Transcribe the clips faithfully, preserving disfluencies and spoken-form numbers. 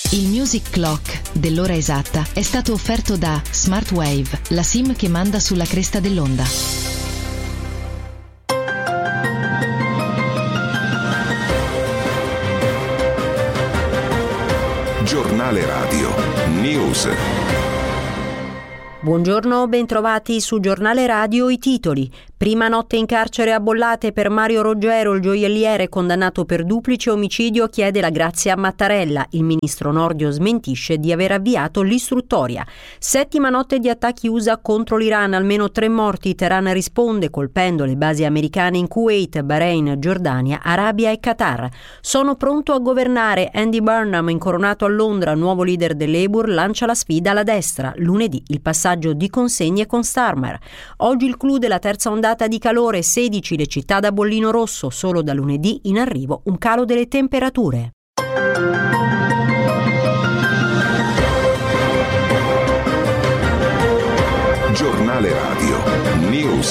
Il Music Clock dell'ora esatta è stato offerto da Smartwave, la SIM che manda sulla cresta dell'onda. Giornale Radio News. Buongiorno, bentrovati su Giornale Radio. I titoli. Prima notte in carcere a Bollate per Mario Roggero, il gioielliere condannato per duplice omicidio chiede la grazia a Mattarella. Il ministro Nordio smentisce di aver avviato l'istruttoria. Settima notte di attacchi U S A contro l'Iran, almeno tre morti. Teheran risponde colpendo le basi americane in Kuwait, Bahrain, Giordania, Arabia e Qatar. Sono pronto a governare. Andy Burnham, incoronato a Londra, nuovo leader del Labour, lancia la sfida alla destra. Lunedì il passaggio di consegne con Starmer. Oggi il clou della terza ondata di calore, sedici le città da bollino rosso, solo da lunedì in arrivo un calo delle temperature. Giornale Radio News.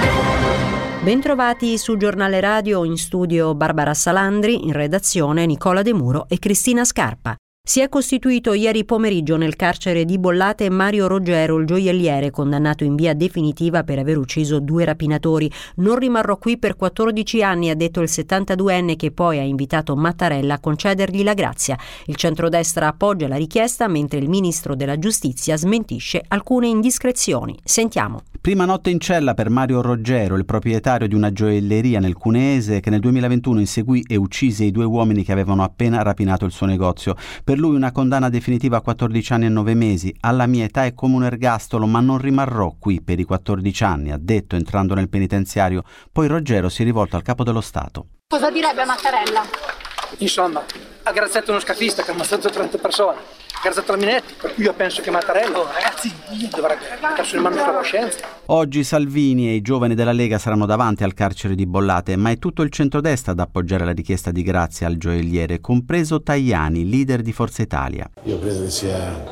Bentrovati su Giornale Radio, in studio Barbara Salandri, in redazione Nicola De Muro e Cristina Scarpa. Si è costituito ieri pomeriggio nel carcere di Bollate Mario Roggero, il gioielliere condannato in via definitiva per aver ucciso due rapinatori. Non rimarrò qui per quattordici anni, ha detto il settantaduenne, che poi ha invitato Mattarella a concedergli la grazia. Il centrodestra appoggia la richiesta, mentre il ministro della giustizia smentisce alcune indiscrezioni. Sentiamo. Prima notte in cella per Mario Roggero, il proprietario di una gioielleria nel Cuneese, che nel duemilaventuno inseguì e uccise i due uomini che avevano appena rapinato il suo negozio. Per lui una condanna definitiva a quattordici anni e nove mesi. Alla mia età è come un ergastolo, ma non rimarrò qui per i quattordici anni, ha detto entrando nel penitenziario. Poi Roggero si è rivolto al capo dello Stato. Cosa direbbe Mattarella? Insomma, ha graziato uno scafista che ha ammazzato trenta persone, ha graziato la Minetti, per cui io penso che Mattarella, oh, ragazzi, dovrà mettersi in mano sulla coscienza. Oggi Salvini e i giovani della Lega saranno davanti al carcere di Bollate, ma è tutto il centrodestra ad appoggiare la richiesta di grazia al gioielliere, compreso Tajani, leader di Forza Italia. Io credo che sia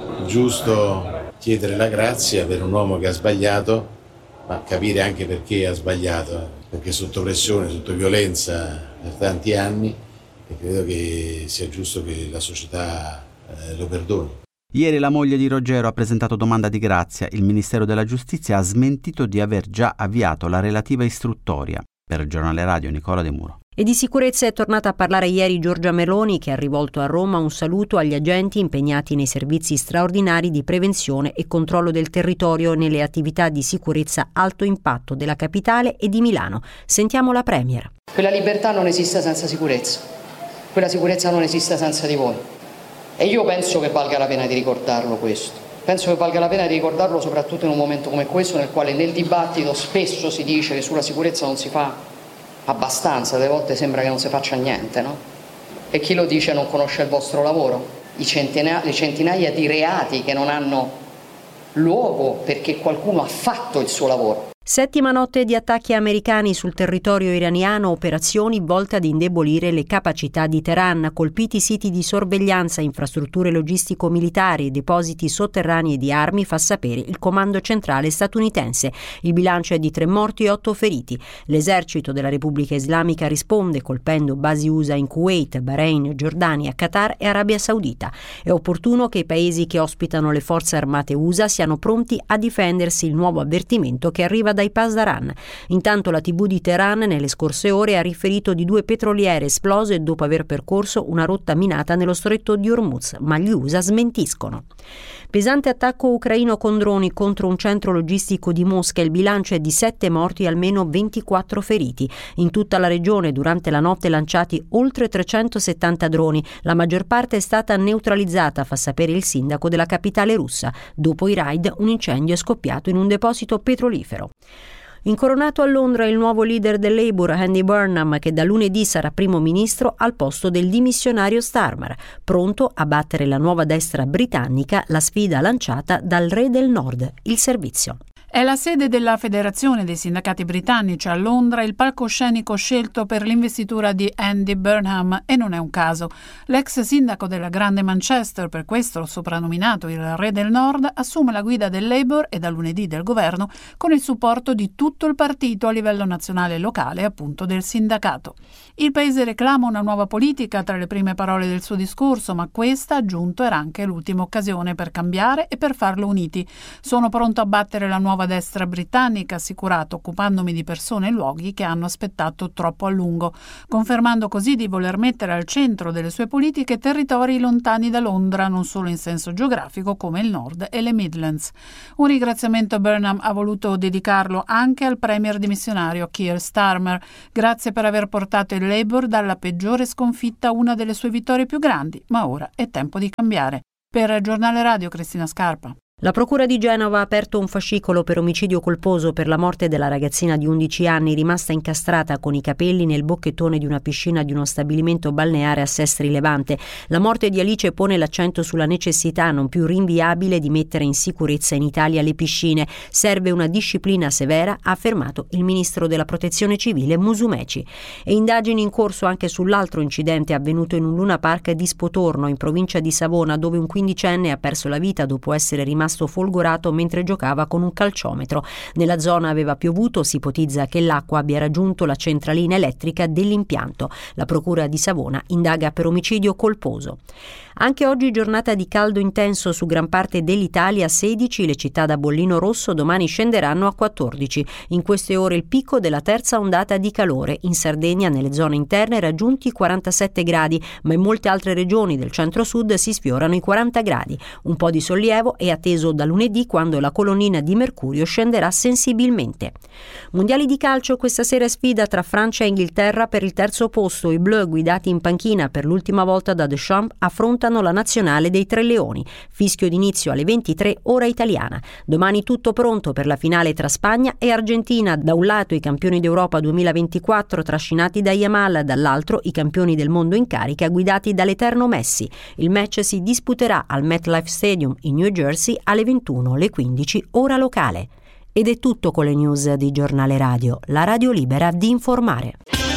giusto chiedere la grazia per un uomo che ha sbagliato, ma capire anche perché ha sbagliato, perché sotto pressione, sotto violenza per tanti anni, e credo che sia giusto che la società eh, lo perdoni. Ieri la moglie di Roggero ha presentato domanda di grazia. Il Ministero della Giustizia ha smentito di aver già avviato la relativa istruttoria. Per il Giornale Radio Nicola De Muro. E di sicurezza è tornata a parlare ieri Giorgia Meloni, che ha rivolto a Roma un saluto agli agenti impegnati nei servizi straordinari di prevenzione e controllo del territorio nelle attività di sicurezza alto impatto della capitale e di Milano. Sentiamo la Premier. Quella libertà non esiste senza sicurezza. Quella sicurezza non esiste senza di voi. E io penso che valga la pena di ricordarlo questo. Penso che valga la pena di ricordarlo soprattutto in un momento come questo, nel quale nel dibattito spesso si dice che sulla sicurezza non si fa abbastanza, delle volte sembra che non si faccia niente, no? E chi lo dice non conosce il vostro lavoro, i centinaia, le centinaia di reati che non hanno luogo perché qualcuno ha fatto il suo lavoro. Settima notte di attacchi americani sul territorio iraniano, operazioni volte ad indebolire le capacità di Teheran, colpiti siti di sorveglianza, infrastrutture logistico-militari, depositi sotterranei di armi, fa sapere il comando centrale statunitense. Il bilancio è di tre morti e otto feriti. L'esercito della Repubblica Islamica risponde colpendo basi U S A in Kuwait, Bahrain, Giordania, Qatar e Arabia Saudita. È opportuno che i paesi che ospitano le forze armate U S A siano pronti a difendersi, il nuovo avvertimento che arriva dai Pasdaran. Intanto la tivù di Teheran nelle scorse ore ha riferito di due petroliere esplose dopo aver percorso una rotta minata nello stretto di Hormuz, ma gli U S A smentiscono. Pesante attacco ucraino con droni contro un centro logistico di Mosca. Il bilancio è di sette morti e almeno ventiquattro feriti. In tutta la regione durante la notte lanciati oltre trecentosettanta droni. La maggior parte è stata neutralizzata, fa sapere il sindaco della capitale russa. Dopo i raid un incendio è scoppiato in un deposito petrolifero. Incoronato a Londra il nuovo leader del Labour, Andy Burnham, che da lunedì sarà primo ministro al posto del dimissionario Starmer, pronto a battere la nuova destra britannica, la sfida lanciata dal re del nord, il servizio. È la sede della Federazione dei Sindacati Britannici a Londra il palcoscenico scelto per l'investitura di Andy Burnham, e non è un caso. L'ex sindaco della Grande Manchester, per questo soprannominato il Re del Nord, assume la guida del Labour e da lunedì del governo con il supporto di tutto il partito a livello nazionale e locale, appunto del sindacato. Il paese reclama una nuova politica tra le prime parole del suo discorso, ma questa, aggiunto, era anche l'ultima occasione per cambiare e per farlo uniti. Sono pronto a battere la nuova destra britannica, assicurato, occupandomi di persone e luoghi che hanno aspettato troppo a lungo, confermando così di voler mettere al centro delle sue politiche territori lontani da Londra, non solo in senso geografico come il Nord e le Midlands. Un ringraziamento Burnham ha voluto dedicarlo anche al premier dimissionario Keir Starmer. Grazie per aver portato il Labour dalla peggiore sconfitta a una delle sue vittorie più grandi, ma ora è tempo di cambiare. Per Giornale Radio, Cristina Scarpa. La Procura di Genova ha aperto un fascicolo per omicidio colposo per la morte della ragazzina di undici anni rimasta incastrata con i capelli nel bocchettone di una piscina di uno stabilimento balneare a Sestri Levante. La morte di Alice pone l'accento sulla necessità non più rinviabile di mettere in sicurezza in Italia le piscine. Serve una disciplina severa, ha affermato il ministro della Protezione Civile Musumeci. E indagini in corso anche sull'altro incidente avvenuto in un Luna Park di Spotorno, in provincia di Savona, dove un quindicenne ha perso la vita dopo essere rimasto folgorato mentre giocava con un calciometro. Nella zona aveva piovuto, si ipotizza che l'acqua abbia raggiunto la centralina elettrica dell'impianto. La Procura di Savona indaga per omicidio colposo. Anche oggi giornata di caldo intenso su gran parte dell'Italia, sedici le città da bollino rosso, domani scenderanno a quattordici. In queste ore il picco della terza ondata di calore. In Sardegna, nelle zone interne, raggiunti quarantasette gradi, ma in molte altre regioni del centro-sud si sfiorano i quaranta gradi. Un po' di sollievo è atteso da lunedì, quando la colonnina di mercurio scenderà sensibilmente. Mondiali di calcio, questa sera sfida tra Francia e Inghilterra per il terzo posto. I blu, guidati in panchina per l'ultima volta da Deschamps, affrontano la nazionale dei Tre Leoni. Fischio d'inizio alle ventitré ora italiana. Domani tutto pronto per la finale tra Spagna e Argentina. Da un lato i campioni d'Europa duemilaventiquattro trascinati da Yamal, dall'altro i campioni del mondo in carica guidati dall'eterno Messi. Il match si disputerà al MetLife Stadium in New Jersey alle ventuno, le quindici ora locale. Ed è tutto con le news di Giornale Radio, la radio libera di informare.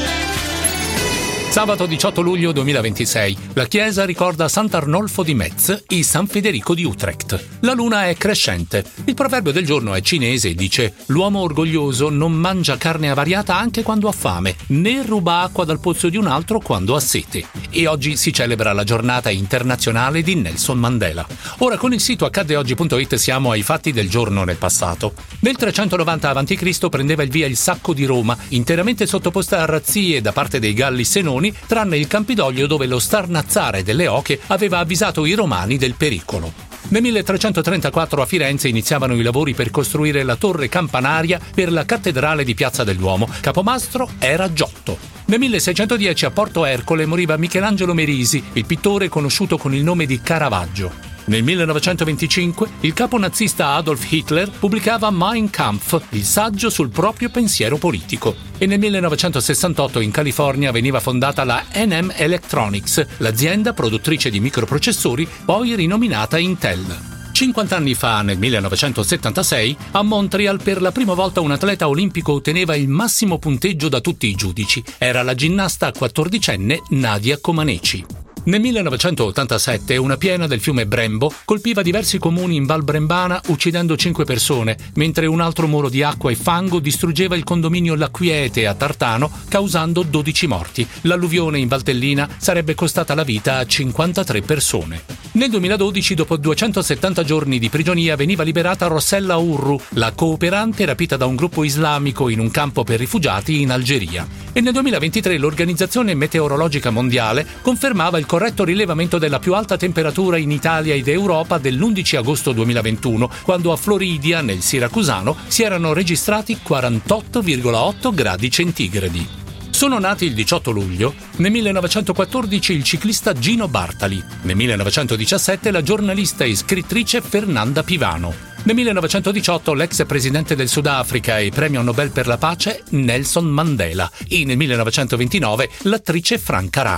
Sabato diciotto luglio duemilaventisei, la chiesa ricorda Sant'Arnolfo di Metz e San Federico di Utrecht. La luna è crescente. Il proverbio del giorno è cinese e dice: l'uomo orgoglioso non mangia carne avariata anche quando ha fame, né ruba acqua dal pozzo di un altro quando ha sete. E oggi si celebra la giornata internazionale di Nelson Mandela. Ora con il sito accadde oggi punto it siamo ai fatti del giorno nel passato. Nel trecentonovanta avanti Cristo prendeva il via il sacco di Roma, interamente sottoposta a razzie da parte dei Galli Senoni, tranne il Campidoglio dove lo starnazzare delle oche aveva avvisato i romani del pericolo. Nel milletrecentotrentaquattro a Firenze iniziavano i lavori per costruire la torre campanaria per la cattedrale di Piazza del Duomo. Capomastro era Giotto. Nel milleseicentodieci a Porto Ercole moriva Michelangelo Merisi, il pittore conosciuto con il nome di Caravaggio. Nel millenovecentoventicinque il capo nazista Adolf Hitler pubblicava Mein Kampf, il saggio sul proprio pensiero politico. E nel millenovecentosessantotto in California veniva fondata la N M Electronics, l'azienda produttrice di microprocessori, poi rinominata Intel. cinquanta anni fa, nel millenovecentosettantasei, a Montreal per la prima volta un atleta olimpico otteneva il massimo punteggio da tutti i giudici. Era la ginnasta quattordicenne Nadia Comaneci. Nel millenovecentottantasette una piena del fiume Brembo colpiva diversi comuni in Val Brembana uccidendo cinque persone, mentre un altro muro di acqua e fango distruggeva il condominio La Quiete a Tartano, causando dodici morti. L'alluvione in Valtellina sarebbe costata la vita a cinquantatré persone. Nel duemiladodici, dopo duecentosettanta giorni di prigionia, veniva liberata Rossella Urru, la cooperante rapita da un gruppo islamico in un campo per rifugiati in Algeria. E nel duemilaventitré l'Organizzazione Meteorologica Mondiale confermava il corretto rilevamento della più alta temperatura in Italia ed Europa dell'undici agosto duemilaventuno, quando a Floridia, nel Siracusano, si erano registrati quarantotto virgola otto gradi centigradi. Sono nati il diciotto luglio, nel millenovecentoquattordici il ciclista Gino Bartali, nel millenovecentodiciassette la giornalista e scrittrice Fernanda Pivano. Nel millenovecentodiciotto l'ex presidente del Sudafrica e premio Nobel per la pace Nelson Mandela e nel millenovecentoventinove l'attrice Franca Rame.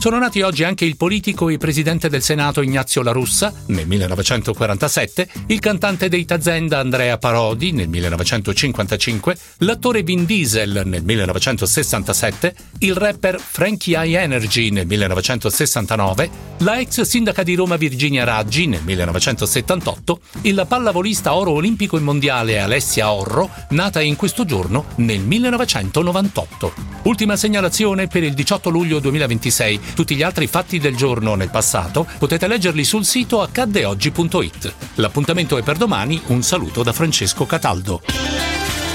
Sono nati oggi anche il politico e presidente del Senato Ignazio La Russa nel millenovecentoquarantasette, il cantante dei Tazenda Andrea Parodi nel millenovecentocinquantacinque, l'attore Vin Diesel nel millenovecentosessantasette, il rapper Frankie High Energy nel millenovecentosessantanove, la ex sindaca di Roma Virginia Raggi nel millenovecentosettantotto, il pallavolista oro olimpico e mondiale Alessia Orro, nata in questo giorno nel millenovecentonovantotto. Ultima segnalazione per il diciotto luglio duemilaventisei. Tutti gli altri fatti del giorno nel passato potete leggerli sul sito accadde oggi punto it. L'appuntamento è per domani. Un saluto da Francesco Cataldo.